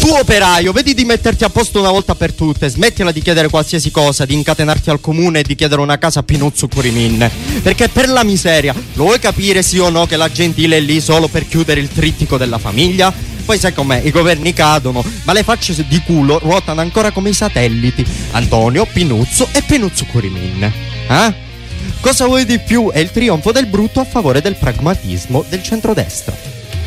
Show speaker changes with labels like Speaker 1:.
Speaker 1: Tu operaio, vedi di metterti a posto una volta per tutte, smettila di chiedere qualsiasi cosa, di incatenarti al comune e di chiedere una casa a Pinuzzo Curimin. Perché per la miseria, lo vuoi capire sì o no che la Gentile è lì solo per chiudere il trittico della famiglia? Poi sai com'è, i governi cadono, ma le facce di culo ruotano ancora come i satelliti. Antonio, Pinuzzo e Pinuzzo Curimin. Cosa vuoi di più? È il trionfo del brutto a favore del pragmatismo del centrodestra.